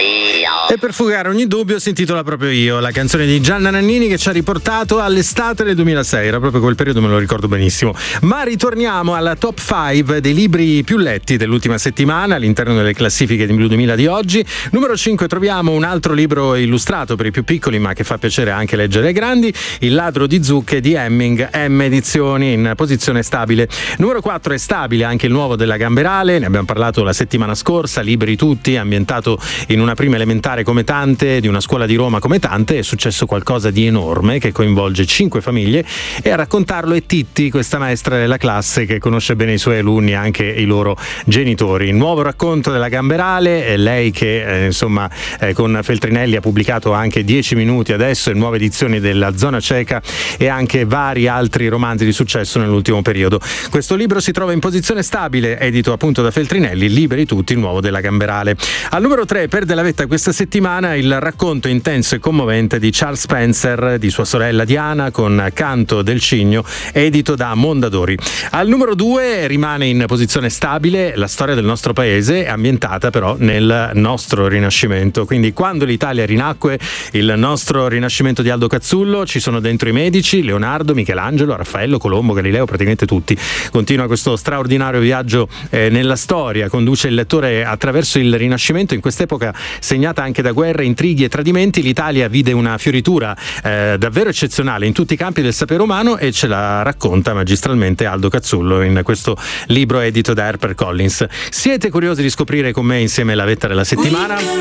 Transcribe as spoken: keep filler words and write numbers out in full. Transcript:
E per fugare ogni dubbio si intitola proprio Io, la canzone di Gianna Nannini che ci ha riportato all'estate del duemilasei, era proprio quel periodo, me lo ricordo benissimo. Ma ritorniamo alla top cinque dei libri più letti dell'ultima settimana all'interno delle classifiche di Blu duemila di oggi. Numero cinque troviamo un altro libro illustrato per i più piccoli ma che fa piacere anche leggere ai grandi, Il ladro di zucche di Hemming, M Edizioni, in posizione stabile. Numero quattro è stabile anche il nuovo della Gamberale, ne abbiamo parlato la settimana scorsa, Liberi tutti, ambientato in una prima elementare come tante, di una scuola di Roma come tante. È successo qualcosa di enorme che coinvolge cinque famiglie e a raccontarlo è Titti, questa maestra della classe che conosce bene i suoi alunni e anche i loro genitori. Nuovo racconto della Gamberale, è lei che eh, insomma eh, con Feltrinelli ha pubblicato anche dieci minuti adesso e nuove edizioni della Zona Cieca e anche vari altri romanzi di successo nell'ultimo periodo. Questo libro si trova in posizione stabile, edito appunto da Feltrinelli, Liberi tutti, il nuovo della Gamberale. Al numero tre perde la vetta questa settimana il racconto intenso e commovente di Charles Spencer, di sua sorella Diana, con Canto del Cigno, edito da Mondadori. Al numero due rimane in posizione stabile La storia del nostro paese, ambientata però nel nostro Rinascimento. Quindi quando l'Italia rinacque, il nostro Rinascimento di Aldo Cazzullo, ci sono dentro i Medici, Leonardo, Michelangelo, Raffaello, Colombo, Galileo, praticamente tutti. Continua questo straordinario viaggio eh, nella storia, conduce il lettore attraverso il Rinascimento. In quest'epoca segnata anche da guerre, intrighi e tradimenti, l'Italia vide una fioritura eh, davvero eccezionale in tutti i campi del sapere umano e ce la racconta magistralmente Aldo Cazzullo in questo libro edito da HarperCollins. Siete curiosi di scoprire con me insieme la vetta della settimana?